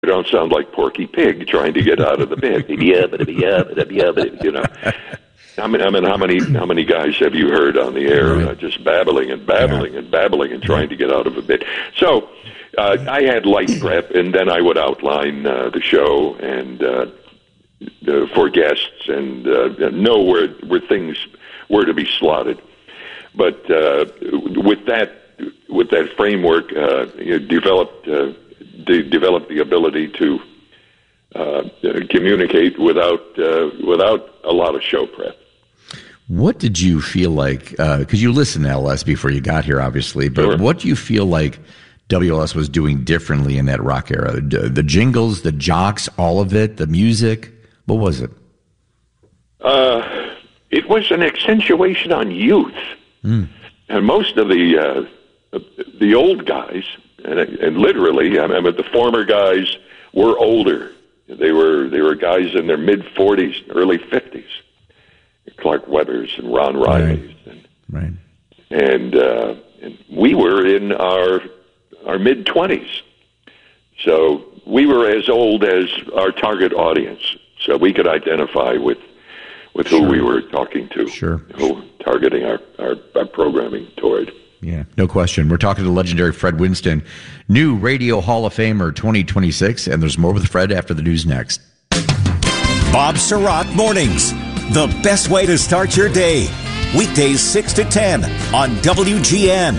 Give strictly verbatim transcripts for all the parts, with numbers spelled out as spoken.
I don't sound like Porky Pig trying to get out of the bed. You know. I mean, I mean, how many how many guys have you heard on the air Right. uh, just babbling and babbling yeah. and babbling and trying to get out of a bit? So uh, I had light prep, and then I would outline uh, the show and uh, uh, for guests and uh, know where where things were to be slotted. But uh, with that with that framework, uh, you developed uh, de- developed the ability to uh, communicate without uh, without a lot of show prep. What did you feel like, because uh, you listened to L S before you got here, obviously, but Sure. what do you feel like W L S was doing differently in that rock era? The, the jingles, the jocks, all of it, the music, what was it? Uh, it was an accentuation on youth. Mm. And most of the uh, the old guys, and, and literally, I mean, the former guys were older. They were they were guys in their mid-forties, early fifties. Clark Weathers and Ron Riley's, right. and right. and, uh, and we were in our our mid twenties, so we were as old as our target audience, so we could identify with with who sure. we were talking to, sure, who targeting our, our, our programming toward. Yeah, no question. We're talking to legendary Fred Winston, new Radio Hall of Famer twenty twenty-six, and there's more with Fred after the news next. Bob Surratt Mornings. The best way to start your day. Weekdays six to ten on W G N.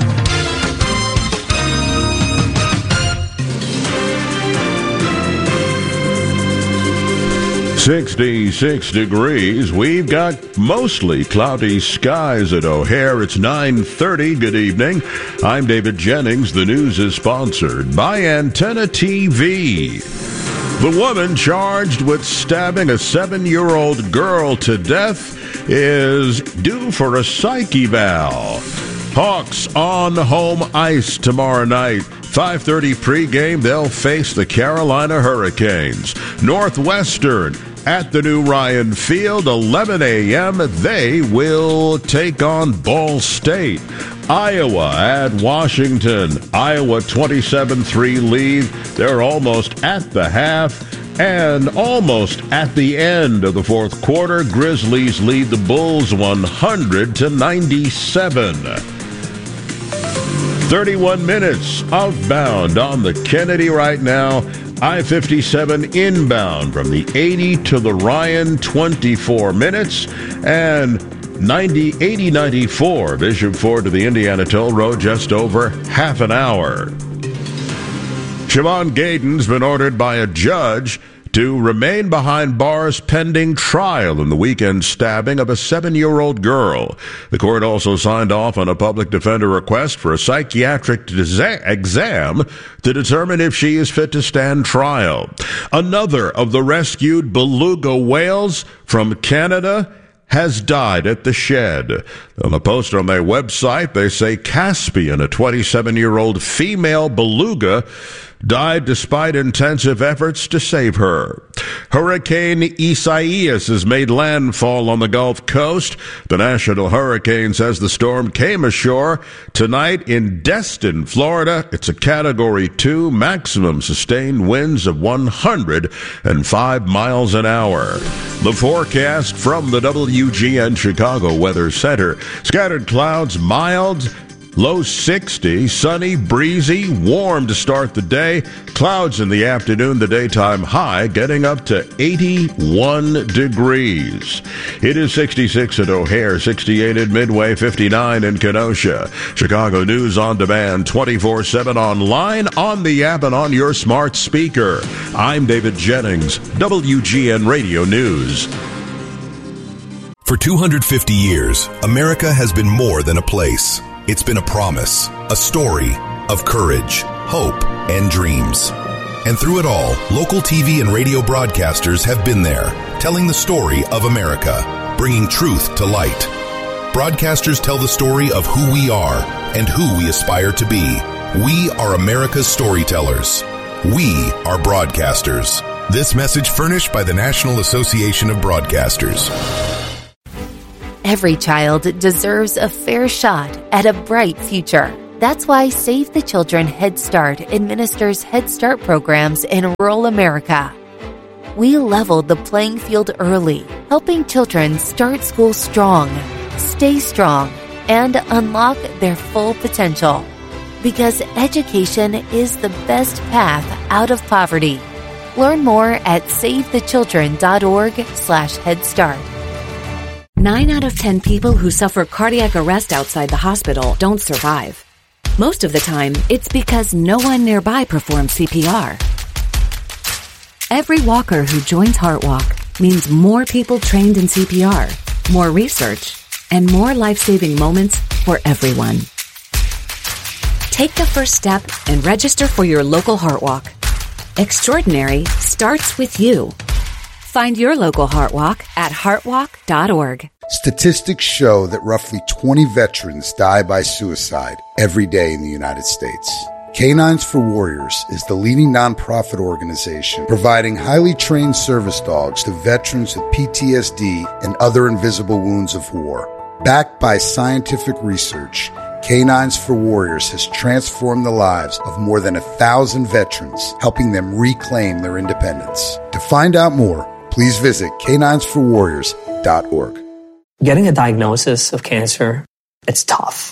sixty-six degrees. We've got mostly cloudy skies at O'Hare. It's nine thirty. Good evening. I'm David Jennings. The news is sponsored by Antenna T V. The woman charged with stabbing a seven-year-old girl to death is due for a psych eval. Hawks on home ice tomorrow night. five thirty pregame, they'll face the Carolina Hurricanes. Northwestern at the new Ryan Field, eleven a.m. They will take on Ball State. Iowa at Washington. Iowa twenty-seven three lead. They're almost at the half and almost at the end of the fourth quarter. Grizzlies lead the Bulls one hundred to ninety-seven. thirty-one minutes outbound on the Kennedy right now. I fifty-seven inbound from the eighty to the Ryan, twenty-four minutes. And ninety, eighty, ninety-four, Bishop Ford to the Indiana Toll Road, just over half an hour. Siobhan Gaydon's been ordered by a judge to remain behind bars pending trial in the weekend stabbing of a seven-year-old girl. The court also signed off on a public defender request for a psychiatric exam to determine if she is fit to stand trial. Another of the rescued beluga whales from Canada has died at the shed. On a post on their website, they say Caspian, a twenty-seven-year-old female beluga, died despite intensive efforts to save her. Hurricane Isaias has made landfall on the Gulf Coast. The National Hurricane says the storm came ashore tonight in Destin, Florida. It's a Category two, maximum sustained winds of one hundred five miles an hour. The forecast from the W G N Chicago Weather Center. Scattered clouds, mild, low sixty, sunny, breezy, warm to start the day. Clouds in the afternoon, the daytime high getting up to eighty-one degrees. It is sixty-six at O'Hare, sixty-eight at Midway, fifty-nine in Kenosha. Chicago News on demand, twenty-four seven online, on the app, and on your smart speaker. I'm David Jennings, W G N Radio News. For two hundred fifty years, America has been more than a place. It's been a promise, a story of courage, hope, and dreams. And through it all, local T V and radio broadcasters have been there, telling the story of America, bringing truth to light. Broadcasters tell the story of who we are and who we aspire to be. We are America's storytellers. We are broadcasters. This message furnished by the National Association of Broadcasters. Every child deserves a fair shot at a bright future. That's why Save the Children Head Start administers Head Start programs in rural America. We leveled the playing field early, helping children start school strong, stay strong, and unlock their full potential. Because education is the best path out of poverty. Learn more at savethechildren.org slash Head Start. Nine out of ten people who suffer cardiac arrest outside the hospital don't survive. Most of the time, it's because no one nearby performs C P R. Every walker who joins HeartWalk means more people trained in C P R, more research, and more life-saving moments for everyone. Take the first step and register for your local HeartWalk. Extraordinary starts with you. Find your local HeartWalk at heartwalk dot org. Statistics show that roughly twenty veterans die by suicide every day in the United States. Canines for Warriors is the leading nonprofit organization providing highly trained service dogs to veterans with P T S D and other invisible wounds of war. Backed by scientific research, Canines for Warriors has transformed the lives of more than a thousand veterans, helping them reclaim their independence. To find out more, please visit canines for warriors dot org. Getting a diagnosis of cancer, it's tough.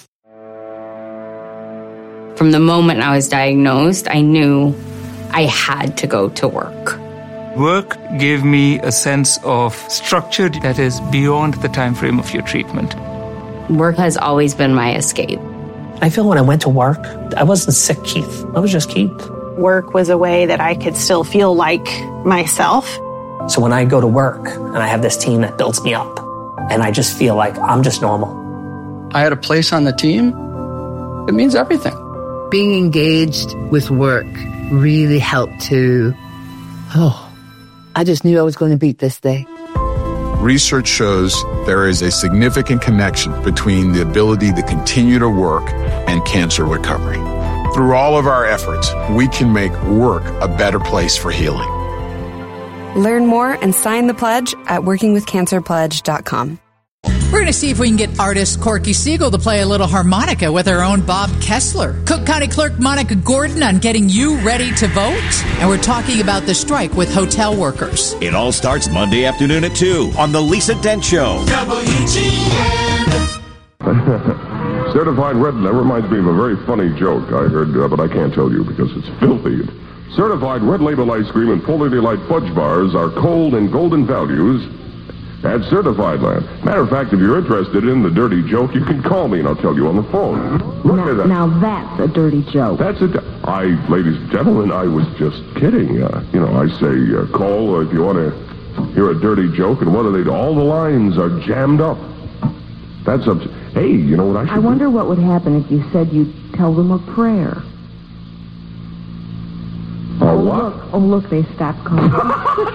From the moment I was diagnosed, I knew I had to go to work. Work gave me a sense of structure that is beyond the time frame of your treatment. Work has always been my escape. I feel when I went to work, I wasn't sick, Keith. I was just Keith. Work was a way that I could still feel like myself. So when I go to work and I have this team that builds me up, and I just feel like I'm just normal. I had a place on the team. It means everything. Being engaged with work really helped to, oh, I just knew I was going to beat this day. Research shows there is a significant connection between the ability to continue to work and cancer recovery. Through all of our efforts, we can make work a better place for healing. Learn more and sign the pledge at working with cancer pledge dot com. We're going to see if we can get artist Corky Siegel to play a little harmonica with our own Bob Kessler. Cook County Clerk Monica Gordon on getting you ready to vote. And we're talking about the strike with hotel workers. It all starts Monday afternoon at two on The Lisa Dent Show. W G N. Certified Red, that reminds me of a very funny joke I heard, uh, but I can't tell you because it's filthy. Certified Red Label ice cream and Full Delight fudge bars are cold and golden values at Certified Land. Matter of fact, if you're interested in the dirty joke, you can call me and I'll tell you on the phone. Look now, at that. Now that's a dirty joke. That's it. I, ladies and gentlemen, I was just kidding. Uh, you know, I say uh, call if you want to hear a dirty joke, and what are they? All the lines are jammed up. That's up. Hey, you know what I should I wonder do? What would happen if you said you'd tell them a prayer. Oh, oh what? Look, oh, look, they stopped calling.